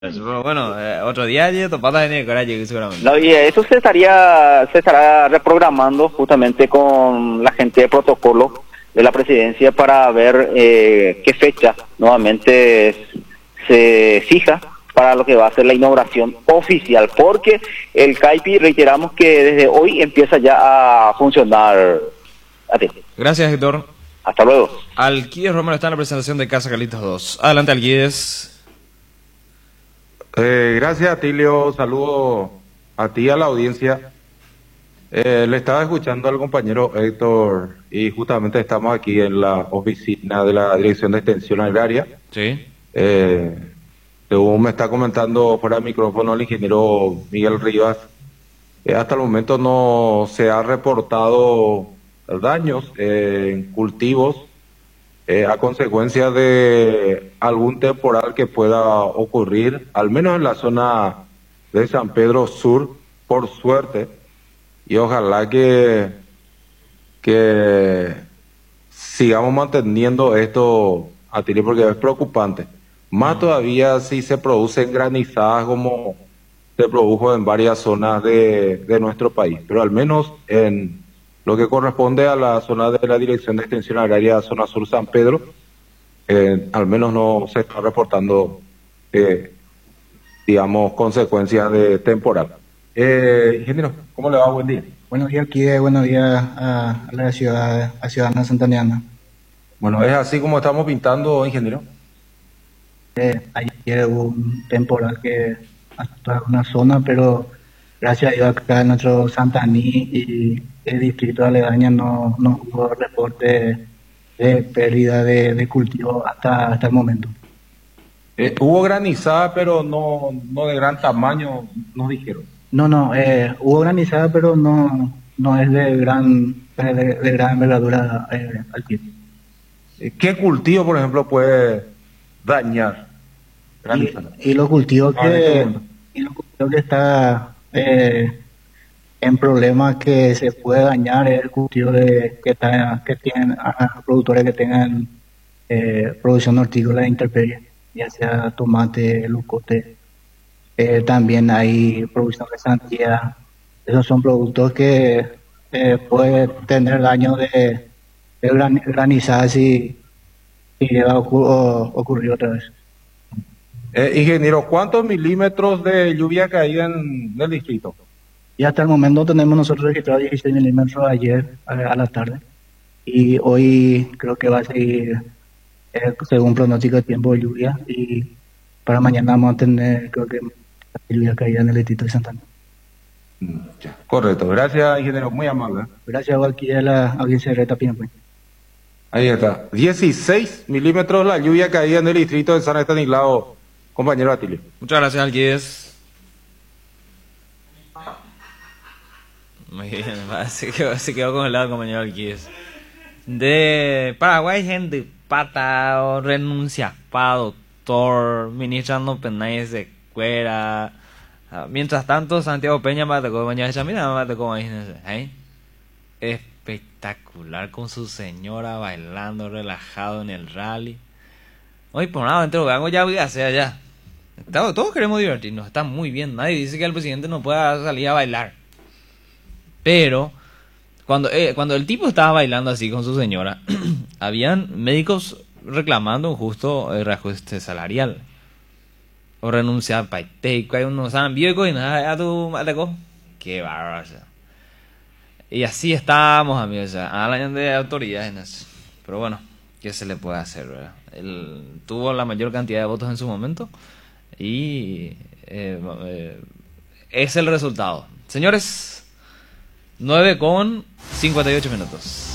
Bueno, otro día ya topata de coraje seguramente. No, y eso se estará reprogramando justamente con la gente de protocolo de la presidencia para ver qué fecha nuevamente se fija para lo que va a ser la inauguración oficial, porque el CAIPI, reiteramos que desde hoy empieza ya a funcionar. Gracias, Héctor. Hasta luego. Alquides Romero está en la presentación de Casa Carlitos 2. Adelante, Alquides. Gracias, Atilio. Saludo a ti y a la audiencia. Le estaba escuchando al compañero Héctor y justamente estamos aquí en la oficina de la Dirección de Extensión Agraria. Sí. Según me está comentando fuera de micrófono el ingeniero Miguel Rivas, hasta el momento no se ha reportado daños en cultivos a consecuencia de algún temporal que pueda ocurrir, al menos en la zona de San Pedro Sur, por suerte, y ojalá que sigamos manteniendo esto, Atilio, porque es preocupante. Más todavía si se producen granizadas como se produjo en varias zonas de nuestro país, pero al menos en lo que corresponde a la zona de la Dirección de Extensión Agraria, zona sur San Pedro, al menos no se está reportando, digamos, consecuencias de temporal. Ingeniero, ¿cómo le va? Buen día. Buenos días, Kide. Buenos días a la ciudad, a Ciudadana Santandeana. Bueno, es así como estamos pintando, ingeniero. Ayer hubo un temporal que afectó a alguna zona, pero gracias a Dios acá en nuestro Santaní y el distrito aledaño no hubo reporte de pérdida de cultivo hasta el momento. Hubo granizada, pero no de gran tamaño, nos dijeron. No, hubo granizada, pero no es de gran envergadura aquí. ¿Qué cultivo, por ejemplo, puede dañar granizada? Y los cultivos que está en problemas que se puede dañar es el cultivo que tienen productores que tengan producción hortícola de intemperie, ya sea tomate, lucote. También hay producción de sandía. Esos son productos que pueden tener daño de granizadas si llega a ocurrir otra vez. Ingeniero, ¿cuántos milímetros de lluvia caída en el distrito? Y hasta el momento tenemos nosotros registrado 16 milímetros ayer a la tarde. Y hoy creo que va a seguir según pronóstico de tiempo de lluvia. Y para mañana vamos a tener, creo que, lluvia caída en el distrito de Santana. Correcto. Gracias, ingeniero. Muy amable. Gracias aquí a la audiencia de Reta Pinapue. Ahí está. 16 milímetros la lluvia caída en el distrito de San Estanislao, compañero Atilio. Muchas gracias, Alquides. Muy bien, se quedó congelado el compañero Alquides. De Paraguay, gente, pata o renuncia pa doctor, ministrando penales de cuera. Mientras tanto, Santiago Peña me atacó, mañana mira, me atacó, imagínense, espectacular con su señora bailando relajado en el rally. Hoy por nada, dentro de algo ya voy a hacer allá. Todos queremos divertirnos, está muy bien. Nadie dice que el presidente no pueda salir a bailar. Pero cuando el tipo estaba bailando así con su señora, habían médicos reclamando un justo reajuste salarial. O renunciar para Iteco, hay unos ambientes y nada, a tu atacó. Qué bárbaro. Y así estábamos, amigos, a la de autoridades. Pero bueno, ¿qué se le puede hacer, verdad? Él tuvo la mayor cantidad de votos en su momento y es el resultado. Señores, 9:58.